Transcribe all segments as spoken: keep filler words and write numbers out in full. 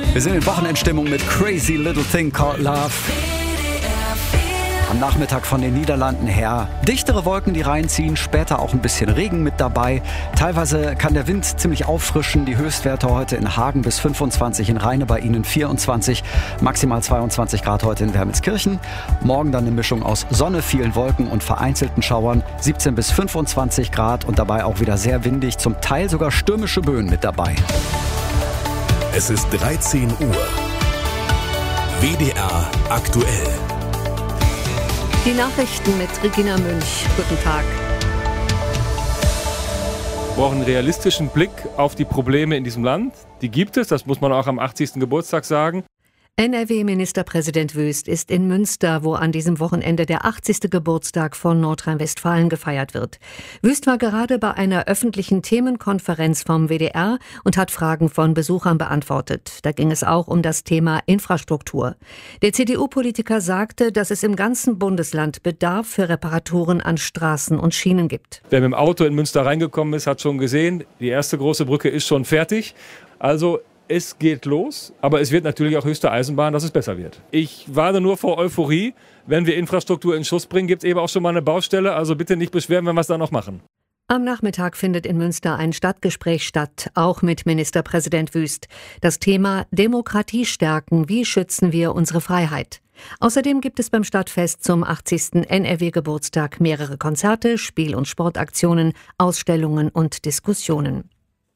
Wir sind in Wochenendstimmung mit Crazy Little Thing Called Love. Am Nachmittag von den Niederlanden her dichtere Wolken, die reinziehen, später auch ein bisschen Regen mit dabei. Teilweise kann der Wind ziemlich auffrischen. Die Höchstwerte heute in Hagen bis fünfundzwanzig, in Rheine bei Ihnen vierundzwanzig, maximal zweiundzwanzig Grad heute in Wermelskirchen. Morgen dann eine Mischung aus Sonne, vielen Wolken und vereinzelten Schauern, siebzehn bis fünfundzwanzig Grad und dabei auch wieder sehr windig, zum Teil sogar stürmische Böen mit dabei. Es ist dreizehn Uhr. W D R aktuell. Die Nachrichten mit Regina Münch. Guten Tag. Wir brauchen einen realistischen Blick auf die Probleme in diesem Land. Die gibt es, das muss man auch am achtzigsten Geburtstag sagen. N R W-Ministerpräsident Wüst ist in Münster, wo an diesem Wochenende der achtzigste Geburtstag von Nordrhein-Westfalen gefeiert wird. Wüst war gerade bei einer öffentlichen Themenkonferenz vom W D R und hat Fragen von Besuchern beantwortet. Da ging es auch um das Thema Infrastruktur. Der C D U-Politiker sagte, dass es im ganzen Bundesland Bedarf für Reparaturen an Straßen und Schienen gibt. Wer mit dem Auto in Münster reingekommen ist, hat schon gesehen, die erste große Brücke ist schon fertig. Also es geht los, aber es wird natürlich auch höchste Eisenbahn, dass es besser wird. Ich warne nur vor Euphorie. Wenn wir Infrastruktur in Schuss bringen, gibt es eben auch schon mal eine Baustelle. Also bitte nicht beschweren, wenn wir es da noch machen. Am Nachmittag findet in Münster ein Stadtgespräch statt, auch mit Ministerpräsident Wüst. Das Thema Demokratie stärken, wie schützen wir unsere Freiheit? Außerdem gibt es beim Stadtfest zum achtzigsten N R W-Geburtstag mehrere Konzerte, Spiel- und Sportaktionen, Ausstellungen und Diskussionen.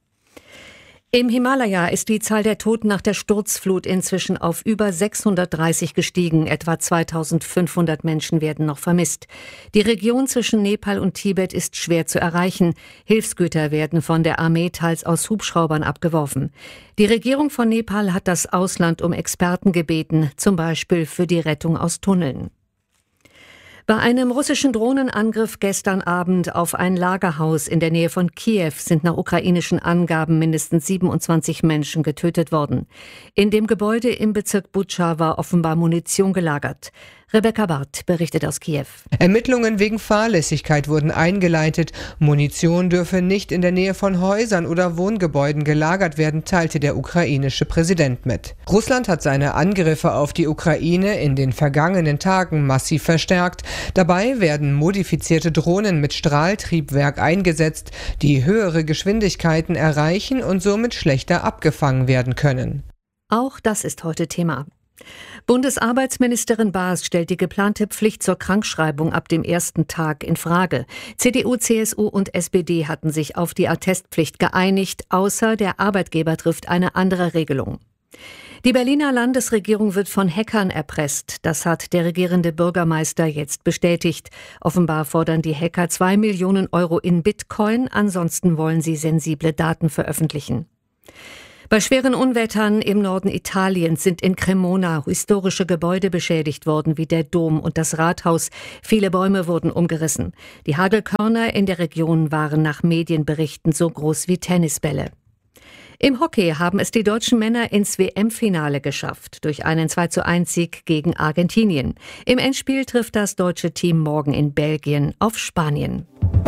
Im Himalaya ist die Zahl der Toten nach der Sturzflut inzwischen auf über sechshundertdreißig gestiegen. Etwa zweitausendfünfhundert Menschen werden noch vermisst. Die Region zwischen Nepal und Tibet ist schwer zu erreichen. Hilfsgüter werden von der Armee teils aus Hubschraubern abgeworfen. Die Regierung von Nepal hat das Ausland um Experten gebeten, zum Beispiel für die Rettung aus Tunneln. Bei einem russischen Drohnenangriff gestern Abend auf ein Lagerhaus in der Nähe von Kiew sind nach ukrainischen Angaben mindestens siebenundzwanzig Menschen getötet worden. In dem Gebäude im Bezirk Butscha war offenbar Munition gelagert. Rebecca Barth berichtet aus Kiew. Ermittlungen wegen Fahrlässigkeit wurden eingeleitet. Munition dürfe nicht in der Nähe von Häusern oder Wohngebäuden gelagert werden, teilte der ukrainische Präsident mit. Russland hat seine Angriffe auf die Ukraine in den vergangenen Tagen massiv verstärkt. Dabei werden modifizierte Drohnen mit Strahltriebwerk eingesetzt, die höhere Geschwindigkeiten erreichen und somit schlechter abgefangen werden können. Auch das ist heute Thema. Bundesarbeitsministerin Baas stellt die geplante Pflicht zur Krankschreibung ab dem ersten Tag in Frage. C D U, C S U und S P D hatten sich auf die Attestpflicht geeinigt, außer der Arbeitgeber trifft eine andere Regelung. Die Berliner Landesregierung wird von Hackern erpresst. Das hat der regierende Bürgermeister jetzt bestätigt. Offenbar fordern die Hacker zwei Millionen Euro in Bitcoin, ansonsten wollen sie sensible Daten veröffentlichen. Bei schweren Unwettern im Norden Italiens sind in Cremona historische Gebäude beschädigt worden, wie der Dom und das Rathaus. Viele Bäume wurden umgerissen. Die Hagelkörner in der Region waren nach Medienberichten so groß wie Tennisbälle. Im Hockey haben es die deutschen Männer ins W M-Finale geschafft, durch einen zwei zu eins Sieg gegen Argentinien. Im Endspiel trifft das deutsche Team morgen in Belgien auf Spanien.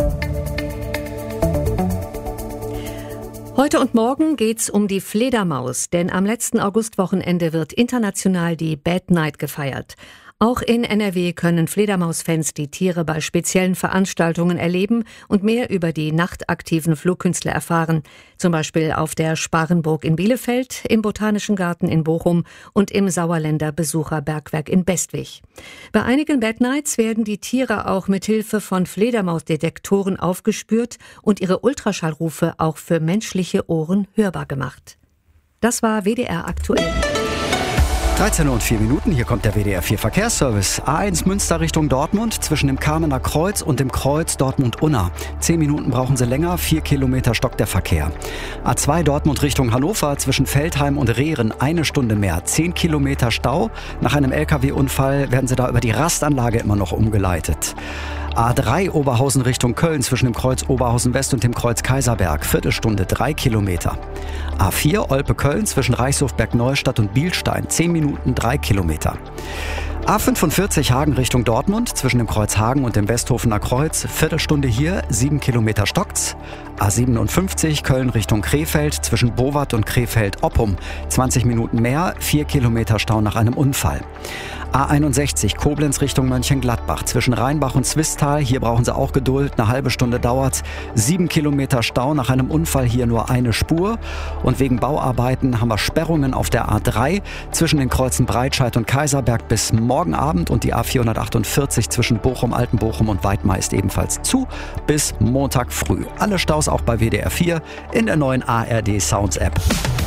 Heute und morgen geht's um die Fledermaus, denn am letzten Augustwochenende wird international die Bad Night gefeiert. Auch in N R W können Fledermausfans die Tiere bei speziellen Veranstaltungen erleben und mehr über die nachtaktiven Flugkünstler erfahren. Zum Beispiel auf der Sparenburg in Bielefeld, im Botanischen Garten in Bochum und im Sauerländer Besucherbergwerk in Bestwig. Bei einigen Bad Nights werden die Tiere auch mit Hilfe von Fledermausdetektoren aufgespürt und ihre Ultraschallrufe auch für menschliche Ohren hörbar gemacht. Das war W D R aktuell. dreizehn Uhr und vier Minuten, hier kommt der W D R vier Verkehrsservice. A eins Münster Richtung Dortmund, zwischen dem Kamener Kreuz und dem Kreuz Dortmund-Unna. Zehn Minuten brauchen Sie länger, vier Kilometer stockt der Verkehr. A zwei Dortmund Richtung Hannover, zwischen Veltheim und Rehren, eine Stunde mehr, zehn Kilometer Stau. Nach einem L K W-Unfall werden Sie da über die Rastanlage immer noch umgeleitet. A drei Oberhausen Richtung Köln, zwischen dem Kreuz Oberhausen West und dem Kreuz Kaiserberg, Viertelstunde, drei Kilometer. A vier Olpe-Köln, zwischen Reichshofberg-Neustadt und Bielstein, zehn Minuten, drei Kilometer. A fünfundvierzig Hagen Richtung Dortmund, zwischen dem Kreuz Hagen und dem Westhofener Kreuz, Viertelstunde hier, sieben Kilometer stockt's. A siebenundfünfzig Köln Richtung Krefeld zwischen Bowat und Krefeld-Oppum. zwanzig Minuten mehr, vier Kilometer Stau nach einem Unfall. A einundsechzig Koblenz Richtung Mönchengladbach zwischen Rheinbach und Zwistal. Hier brauchen Sie auch Geduld, eine halbe Stunde dauert's. Sieben Kilometer Stau nach einem Unfall, hier nur eine Spur. Und wegen Bauarbeiten haben wir Sperrungen auf der A drei zwischen den Kreuzen Breitscheid und Kaiserberg bis morgen Abend. Und die A vierhundertachtundvierzig zwischen Bochum, Altenbochum und Weidmar ist ebenfalls zu bis Montag früh. Alle Staus auch bei W D R vier in der neuen A R D Sounds App.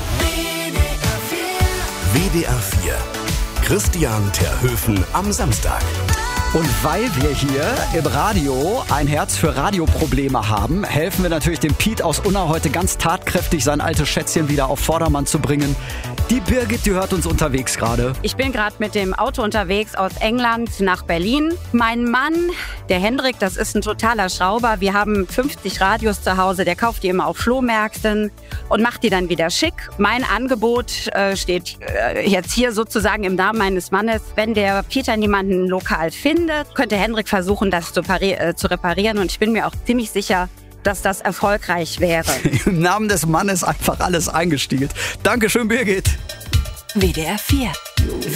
W D R vier. Christian Terhöfen am Samstag. Und weil wir hier im Radio ein Herz für Radioprobleme haben, helfen wir natürlich dem Piet aus Unna heute ganz tatkräftig, sein altes Schätzchen wieder auf Vordermann zu bringen. Die Birgit, die hört uns unterwegs gerade. Ich bin gerade mit dem Auto unterwegs aus England nach Berlin. Mein Mann, der Hendrik, das ist ein totaler Schrauber. Wir haben fünfzig Radios zu Hause, der kauft die immer auf Flohmärkten und macht die dann wieder schick. Mein Angebot äh, steht äh, jetzt hier sozusagen im Namen meines Mannes. Wenn der Peter niemanden lokal findet, könnte Hendrik versuchen, das zu, pari- äh, zu reparieren. Und ich bin mir auch ziemlich sicher, dass das erfolgreich wäre. Im Namen des Mannes einfach alles eingestiegelt. Dankeschön, Birgit. W D R vier.